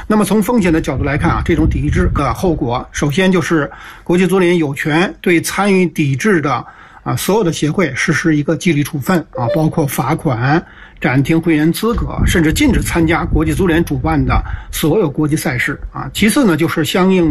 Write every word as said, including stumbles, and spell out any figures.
那么从风险的角度来看啊，这种抵制的后果，首先就是国际足联有权对参与抵制的啊所有的协会实施一个纪律处分啊，包括罚款、暂停会员资格，甚至禁止参加国际足联主办的所有国际赛事啊。其次呢，就是相应